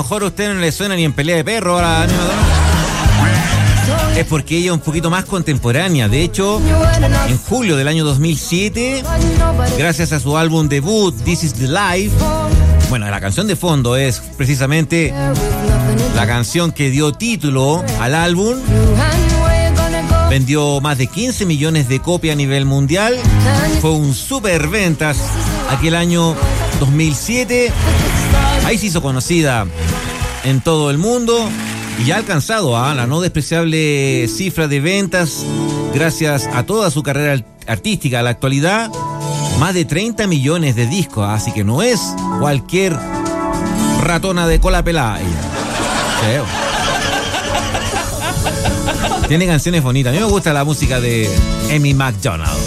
mejor a usted no le suena ni en Pelea de Perro a la Demi Maradona. Es porque ella es un poquito más contemporánea. De hecho, en julio del año 2007, gracias a su álbum debut, This Is The Life, bueno, la canción de fondo es precisamente la canción que dio título al álbum. Vendió más de 15 millones de copias a nivel mundial. Fue un super ventas aquel año 2007. Ahí se hizo conocida en todo el mundo y ha alcanzado la no despreciable cifra de ventas gracias a toda su carrera artística a la actualidad. Más de 30 millones de discos, así que no es cualquier ratona de cola pelada. Tiene canciones bonitas. A mí me gusta la música de Amy McDonald.